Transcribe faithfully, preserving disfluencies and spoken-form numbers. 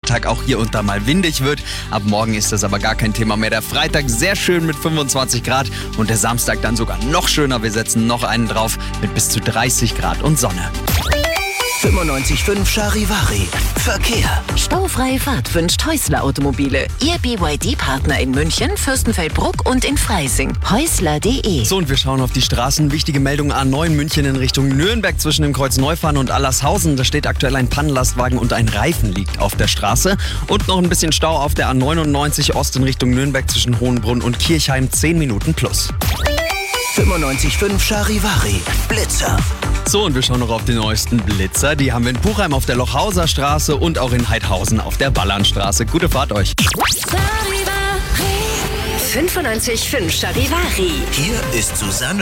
Nachmittag auch hier und da mal windig wird. Ab morgen ist das aber gar kein Thema mehr. Der Freitag sehr schön mit fünfundzwanzig Grad und der Samstag dann sogar noch schöner. Wir setzen noch einen drauf mit bis zu dreißig Grad und Sonne. fünfundneunzig Komma fünf Charivari. Verkehr. Staufreie Fahrt wünscht Häusler Automobile. Ihr B Y D-Partner in München, Fürstenfeldbruck und in Freising. Häusler punkt de. So, und wir schauen auf die Straßen. Wichtige Meldung: A neun München in Richtung Nürnberg zwischen dem Kreuz Neufahren und Allershausen. Da steht aktuell ein Pannenlastwagen und ein Reifen liegt auf der Straße. Und noch ein bisschen Stau auf der A neunundneunzig Ost in Richtung Nürnberg zwischen Hohenbrunn und Kirchheim. zehn Minuten plus. fünfundneunzig Komma fünf Charivari. Blitzer. So, und wir schauen noch auf den neuesten Blitzer. Die haben wir in Puchheim auf der Lochhauser Straße und auch in Heidhausen auf der Ballernstraße. Gute Fahrt euch. fünfundneunzig Komma fünf Charivari. Hier ist Susanne